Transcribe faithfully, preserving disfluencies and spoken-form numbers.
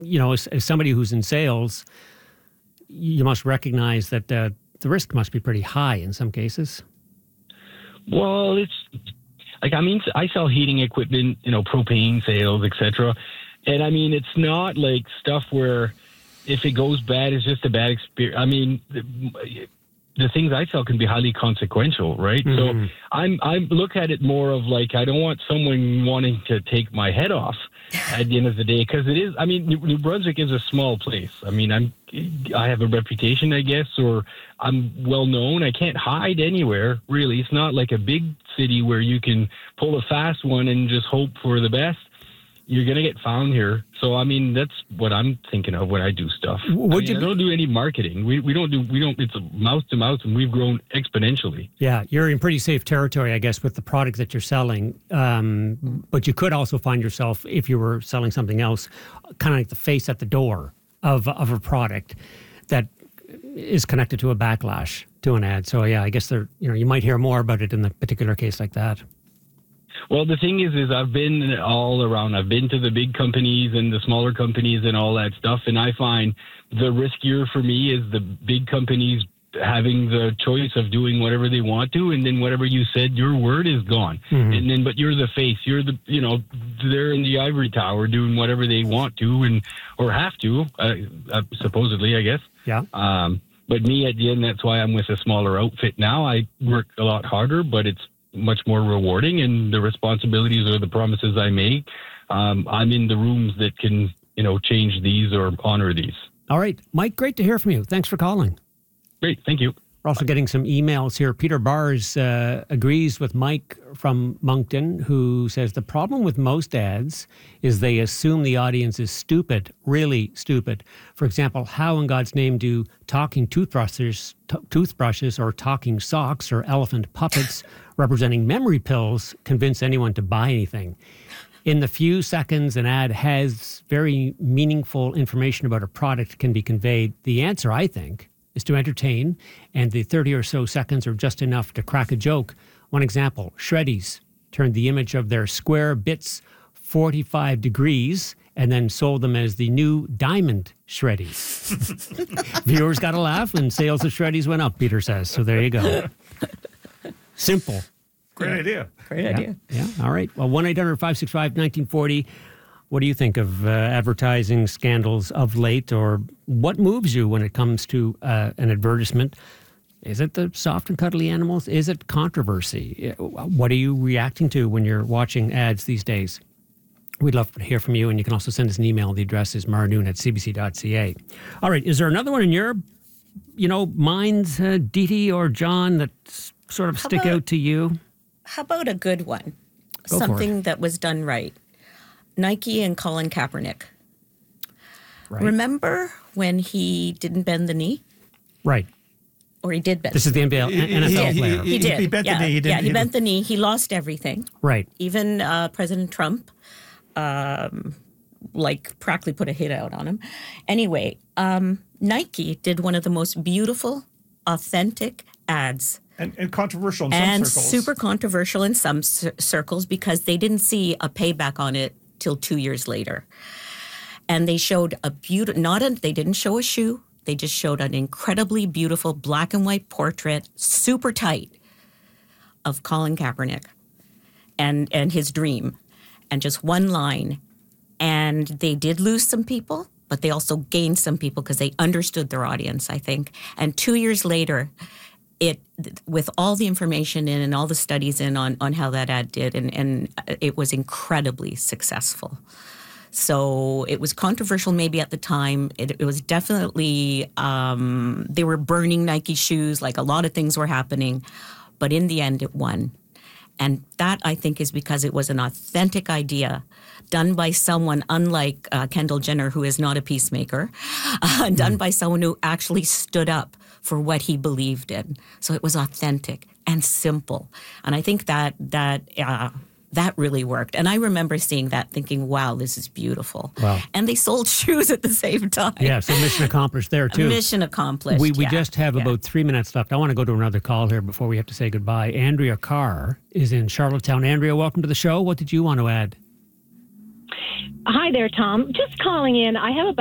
you know, as, as somebody who's in sales, you must recognize that uh, the risk must be pretty high in some cases. Well, it's like, I mean, I sell heating equipment, you know, propane sales, et cetera. And I mean, it's not like stuff where if it goes bad, it's just a bad experience. I mean, the, the things I sell can be highly consequential, right? Mm-hmm. So I'm, I look at it more of like, I don't want someone wanting to take my head off at the end of the day, because it is, I mean, New Brunswick is a small place. I mean, I'm, I have a reputation, I guess, or I'm well known. I can't hide anywhere, really. It's not like a big city where you can pull a fast one and just hope for the best. You're going to get found here. So, I mean, that's what I'm thinking of when I do stuff. Would I, mean, you I don't do any marketing. We we don't do, we don't, it's mouth to mouth, and we've grown exponentially. Yeah, you're in pretty safe territory, I guess, with the product that you're selling. Um, but you could also find yourself, if you were selling something else, kind of like the face at the door of of a product that is connected to a backlash to an ad. So, yeah, I guess there, you know, you might hear more about it in a particular case like that. Well, the thing is, is I've been all around. I've been to the big companies and the smaller companies and all that stuff. And I find the riskier for me is the big companies having the choice of doing whatever they want to. And then whatever you said, your word is gone. Mm-hmm. And then, but you're the face. You're the, you know, they're in the ivory tower doing whatever they want to and, or have to, uh, uh, supposedly, I guess. Yeah. Um, but me at the end, that's why I'm with a smaller outfit now. I work a lot harder, but it's much more rewarding, and the responsibilities or the promises I make, um, I'm in the rooms that can, you know, change these or honor these. All right. Mike, great to hear from you. Thanks for calling. Great. Thank you. We're also getting some emails here. Peter Bars uh, agrees with Mike from Moncton, who says the problem with most ads is they assume the audience is stupid, really stupid. For example, how in God's name do talking toothbrushes, t- toothbrushes or talking socks or elephant puppets representing memory pills convince anyone to buy anything? In the few seconds an ad has very meaningful information about a product can be conveyed, the answer, I think, is to entertain, and the thirty or so seconds are just enough to crack a joke. One example, Shreddies turned the image of their square bits forty-five degrees and then sold them as the new diamond Shreddies. Viewers got a laugh and sales of Shreddies went up, Peter says. So there you go. Simple. Great yeah. idea. Great yeah. idea. Yeah, all right. Well, one eight hundred five six five nineteen forty. What do you think of uh, advertising scandals of late, or what moves you when it comes to uh, an advertisement? Is it the soft and cuddly animals? Is it controversy? What are you reacting to when you're watching ads these days? We'd love to hear from you, and you can also send us an email. The address is marnoon at c b c dot c a. All right, is there another one in your, you know, minds, uh, Dee or John, that sort of How stick about, out to you? How about a good one? Go Something that was done right. Nike and Colin Kaepernick. Right. Remember when he didn't bend the knee? Right. Or he did bend. This is the N B L, he, N F L he, player. He, he did. He bent yeah. the knee. He didn't, yeah, he, he bent didn't. the knee. He lost everything. Right. Even uh, President Trump, um, like, practically put a hit out on him. Anyway, um, Nike did one of the most beautiful, authentic ads. And, and controversial in some and circles. super controversial in some c- circles because they didn't see a payback on it till two years later. And they showed a beautiful, not a, they didn't show a shoe. They just showed an incredibly beautiful black and white portrait, super tight, of Colin Kaepernick and, and his dream. And just one line. And they did lose some people, but they also gained some people because they understood their audience, I think. And two years later, it, with all the information in and all the studies in on, on how that ad did, and, and it was incredibly successful. So it was controversial maybe at the time. It, it was definitely, um, they were burning Nike shoes, like a lot of things were happening. But in the end, it won. And that, I think, is because it was an authentic idea done by someone unlike uh, Kendall Jenner, who is not a peacemaker, uh, mm. done by someone who actually stood up for what he believed in. So it was authentic and simple. And I think that that uh, that really worked. And I remember seeing that thinking, wow, this is beautiful. Wow. And they sold shoes at the same time. Yeah, so mission accomplished there, too. Mission accomplished, We we yeah, just have yeah. about three minutes left. I want to go to another call here before we have to say goodbye. Andrea Carr is in Charlottetown. Andrea, welcome to the show. What did you want to add? Hi there, Tom. Just calling in. I have about